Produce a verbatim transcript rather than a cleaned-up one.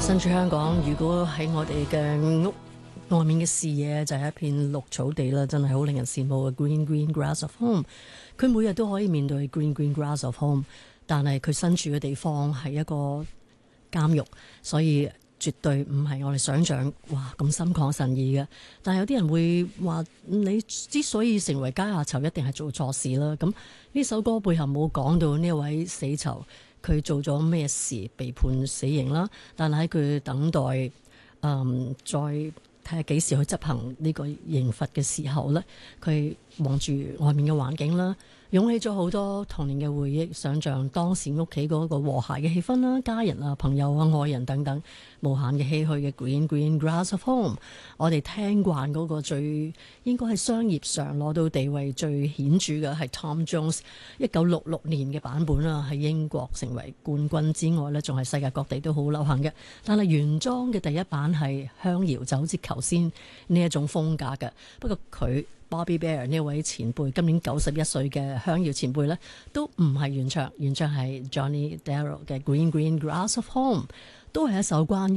身處香港，如果喺我哋嘅屋外面嘅視野就係一片綠草地啦，真係好令人羨慕嘅 Green Green Grass of Home。佢每日都可以面對 Green Green Grass of Home， 但係佢身處嘅地方係一個監獄，所以絕對唔係我哋想象哇咁心曠神怡嘅。但係有啲人會話，你之所以成為階下囚，一定係做錯事啦。咁呢首歌背後冇講到呢位死囚佢做咗咩事被判死刑啦，但係喺佢等待嗯再睇下幾時去執行呢個刑罰嘅時候呢，佢望住外面嘅環境啦，湧起咗好多童年嘅回憶，想像當時屋企嗰個和諧嘅氣氛啦，家人啊、朋友啊、愛人等等，無限嘅唏噓嘅 Green Green Grass of Home。我哋聽慣嗰個最應該係商業上攞到地位最顯著嘅係 Tom Jones 一九六六年嘅版本啦，喺英國成為冠軍之外呢，仲係世界各地都好流行嘅。但係原裝嘅第一版係鄉謠，就好似頭先呢一種風格嘅。不過佢Bobby Bare 呢位前輩，今年九十一歲嘅鄉謠前輩呢，都唔係原唱，原唱係 Johnny Darrell 嘅 Green Green Grass of Home， 都係一首關於